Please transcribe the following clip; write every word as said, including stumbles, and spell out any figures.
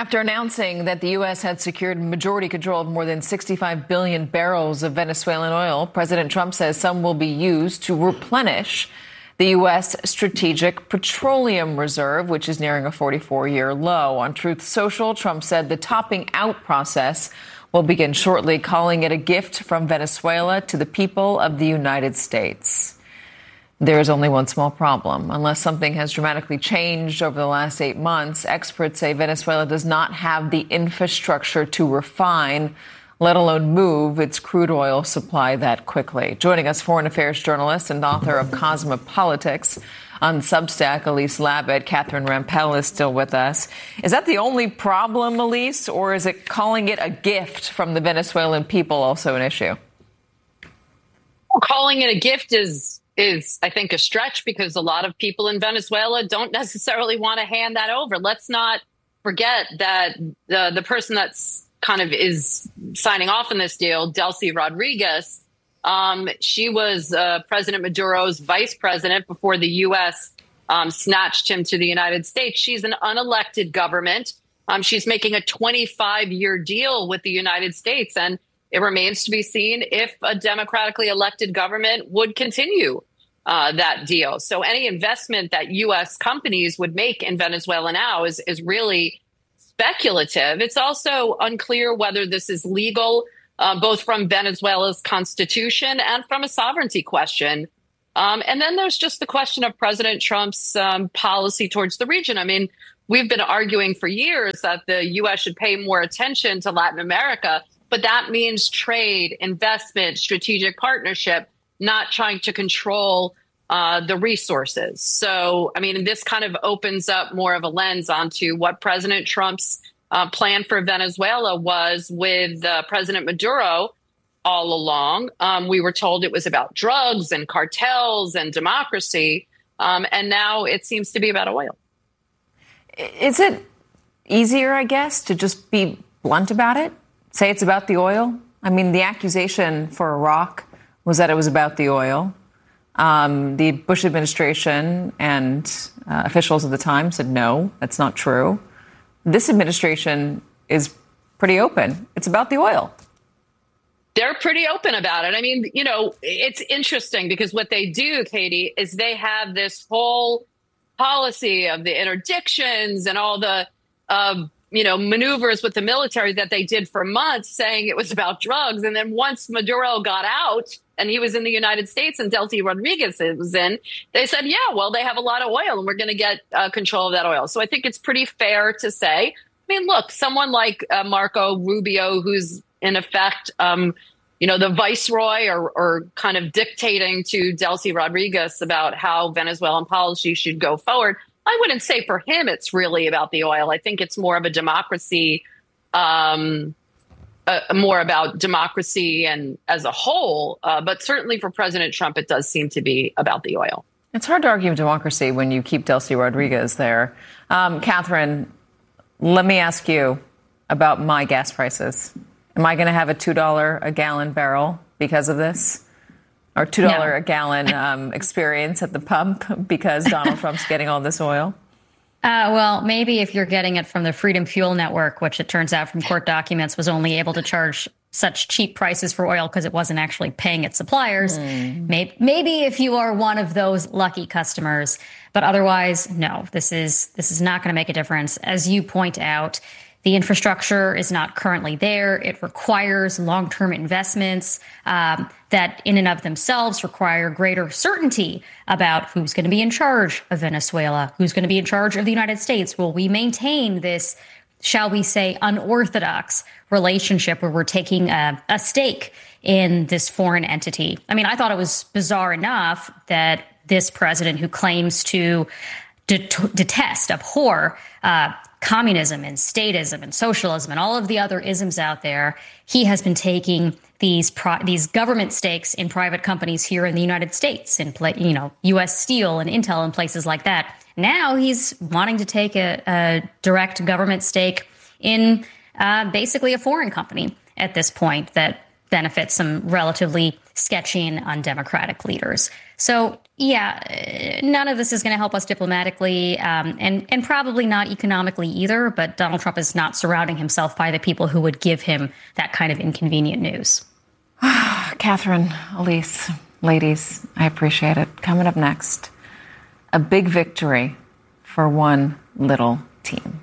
After announcing that the U S had secured majority control of more than sixty-five billion barrels of Venezuelan oil, President Trump says some will be used to replenish the U S Strategic Petroleum Reserve, which is nearing a forty-four year low. On Truth Social, Trump said the topping out process will begin shortly, calling it a gift from Venezuela to the people of the United States. There is only one small problem. Unless something has dramatically changed over the last eight months, experts say Venezuela does not have the infrastructure to refine, let alone move its crude oil supply that quickly. Joining us, foreign affairs journalist and author of Cosmopolitics on Substack, Elise Labott. Catherine Rampell is still with us. Is that the only problem, Elise, or is it calling it a gift from the Venezuelan people also an issue? Well, calling it a gift is is, I think, a stretch because a lot of people in Venezuela don't necessarily want to hand that over. Let's not forget that the, the person that's kind of is signing off on this deal, Delcy Rodriguez, um, she was uh, President Maduro's vice president before the U S um, snatched him to the United States. She's an unelected government. Um, she's making a twenty-five year deal with the United States, and it remains to be seen if a democratically elected government would continue uh, that deal. So any investment that U S companies would make in Venezuela now is, is really speculative. It's also unclear whether this is legal, uh, both from Venezuela's constitution and from a sovereignty question. Um, and then there's just the question of President Trump's um, policy towards the region. I mean, we've been arguing for years that the U S should pay more attention to Latin America. But that means trade, investment, strategic partnership, not trying to control uh, the resources. So, I mean, this kind of opens up more of a lens onto what President Trump's uh, plan for Venezuela was with uh, President Maduro all along. Um, we were told it was about drugs and cartels and democracy. Um, and now it seems to be about oil. Is it easier, I guess, to just be blunt about it? Say it's about the oil? I mean, the accusation for Iraq was that it was about the oil. Um, the Bush administration and uh, officials at the time said, no, that's not true. This administration is pretty open. It's about the oil. They're pretty open about it. I mean, you know, it's interesting because what they do, Katie, is they have this whole policy of the interdictions and all the uh, you know, maneuvers with the military that they did for months saying it was about drugs. And then once Maduro got out and he was in the United States and Delcy Rodriguez was in, they said, yeah, well, they have a lot of oil and we're going to get uh, control of that oil. So I think it's pretty fair to say, I mean, look, someone like uh, Marco Rubio, who's in effect, um, you know, the viceroy or, or kind of dictating to Delcy Rodriguez about how Venezuelan policy should go forward. I wouldn't say for him it's really about the oil. I think it's more of a democracy, um, uh, more about democracy and as a whole. Uh, but certainly for President Trump, it does seem to be about the oil. It's hard to argue democracy when you keep Delcy Rodriguez there. Um, Catherine, let me ask you about my gas prices. Am I going to have a two dollars a gallon barrel because of this? Or two dollars no. a gallon um, experience at the pump because Donald Trump's getting all this oil? Uh, well, maybe if you're getting it from the Freedom Fuel Network, which it turns out from court documents was only able to charge such cheap prices for oil because it wasn't actually paying its suppliers. Mm. Maybe, maybe if you are one of those lucky customers. But otherwise, no, this is this is not going to make a difference. As you point out, the infrastructure is not currently there. It requires long-term investments um, that in and of themselves require greater certainty about who's going to be in charge of Venezuela, who's going to be in charge of the United States. Will we maintain this, shall we say, unorthodox relationship where we're taking a, a stake in this foreign entity? I mean, I thought it was bizarre enough that this president who claims to det- detest, abhor, uh, communism and statism and socialism and all of the other isms out there, he has been taking these pro- these government stakes in private companies here in the United States, in pla- you know, U S Steel and Intel and places like that. Now he's wanting to take a, a direct government stake in uh, basically a foreign company at this point that benefits some relatively sketching on Democratic leaders. So, yeah, none of this is going to help us diplomatically um, and, and probably not economically either. But Donald Trump is not surrounding himself by the people who would give him that kind of inconvenient news. Catherine, Elise, ladies, I appreciate it. Coming up next, a big victory for one little team.